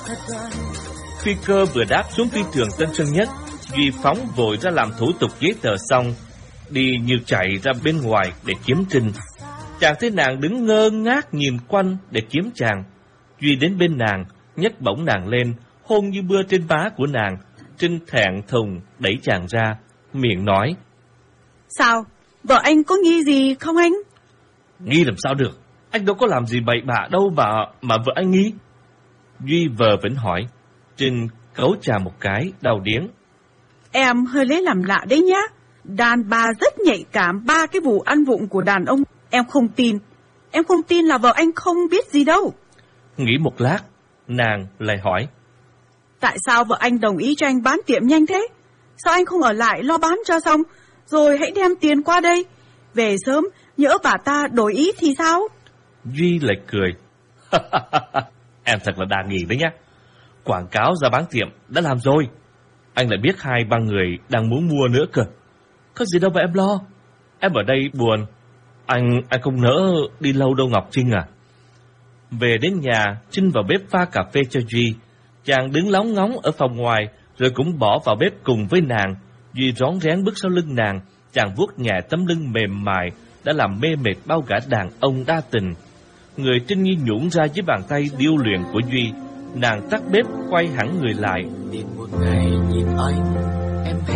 Phi cơ vừa đáp xuống phi trường Tân Sơn Nhất, Duy phóng vội ra làm thủ tục giấy tờ xong, đi như chạy ra bên ngoài để kiếm Trinh. Chàng thấy nàng đứng ngơ ngác nhìn quanh để kiếm chàng. Duy đến bên nàng, nhấc bổng nàng lên, hôn như mưa trên má của nàng. Trinh thẹn thùng đẩy chàng ra, miệng nói: Sao? Vợ anh có nghi gì không anh? Nghi làm sao được? Anh đâu có làm gì bậy bạ đâu mà vợ anh nghi. Duy vờ vẫn hỏi. Trinh cấu chàng một cái, đau điếng. Em hơi lấy làm lạ đấy nhá. Đàn bà rất nhạy cảm 3 cái vụ ăn vụng của đàn ông. Em không tin. Em không tin là vợ anh không biết gì đâu. Nghĩ một lát, nàng lại hỏi: Tại sao vợ anh đồng ý cho anh bán tiệm nhanh thế? Sao anh không ở lại lo bán cho xong, rồi hãy đem tiền qua đây? Về sớm, nhỡ bà ta đổi ý thì sao? Duy lại cười. Em thật là đa nghi đấy nhá. Quảng cáo ra bán tiệm đã làm rồi. Anh lại biết 2-3 người đang muốn mua nữa cơ. Có gì đâu mà em lo. Em ở đây buồn. Anh không nỡ đi lâu đâu Ngọc Trinh à. Về đến nhà, Trinh vào bếp pha cà phê cho Duy. Chàng đứng lóng ngóng ở phòng ngoài, rồi cũng bỏ vào bếp cùng với nàng. Duy rón rén bước sau lưng nàng. Chàng vuốt nhẹ tấm lưng mềm mại đã làm mê mệt bao gã đàn ông đa tình. Người Trinh như nhũn ra dưới bàn tay điêu luyện của Duy. Nàng tắt bếp, quay hẳn người lại. Đến một ngày nhìn anh, em